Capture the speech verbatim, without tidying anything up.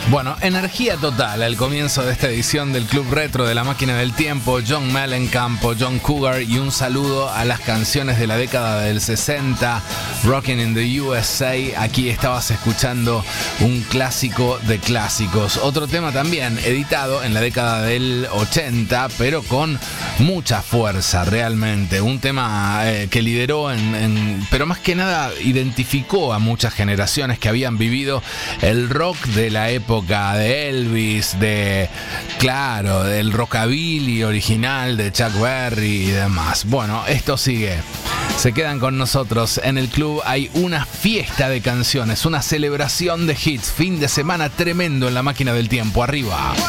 Bueno, energía total al comienzo de esta edición del Club Retro de la Máquina del Tiempo. John Mellencamp, John Cougar, y un saludo a las canciones de la década del sesenta, Rockin' in the U S A. Aquí estabas escuchando un clásico de clásicos. Otro tema también editado en la década del ochenta, pero con mucha fuerza realmente. Un tema eh, que lideró, en, en, pero más que nada identificó a muchas generaciones que habían vivido el rock de la época de Elvis, de, claro, del rockabilly original de Chuck Berry y demás. Bueno, esto sigue. Se quedan con nosotros. En el club hay una fiesta de canciones, una celebración de hits. Fin de semana tremendo en la Máquina del Tiempo. Arriba.